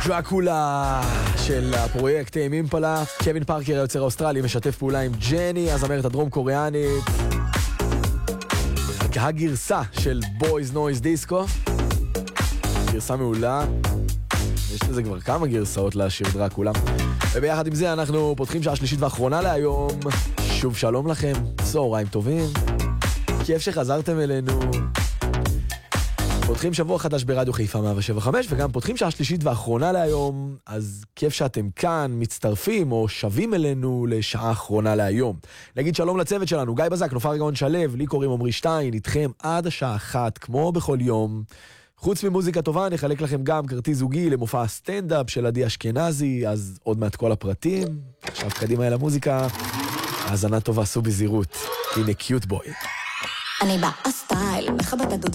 דרקולה של הפרויקט אימפלה. קווין פארקר, היוצר האוסטרלי, משתף פעולה עם ג'ני, הזמרת הדרום קוריאנית. הגרסה של בויז נויז דיסקו, גרסה מעולה. יש לזה כבר כמה גרסאות לשיר דרקולה. וביחד עם זה אנחנו פותחים שעה שלישית ואחרונה להיום. שוב שלום לכם, צהריים טובים, כיף שחזרתם אלינו. פותחים שבוע חדש ברדיו חיפה 175, וגם פותחים שעה שלישית ואחרונה להיום, אז כיף שאתם כאן, מצטרפים או שווים אלינו לשעה אחרונה להיום. נגיד שלום לצוות שלנו, גיא בזק, נופר גאון שלב, לי קוראים עמרי שטיין, איתכם עד השעה 1, כמו בכל יום. חוץ ממוזיקה טובה, נחלק לכם גם כרטיס זוגי למופע הסטנדאפ של עדי אשכנזי, אז עוד מעט כל הפרטים. עכשיו קדימה אל המוזיקה, האזנה טובה, עשו בזהירות. הנה קיוט בוי. אני באה סטייל, מחבטת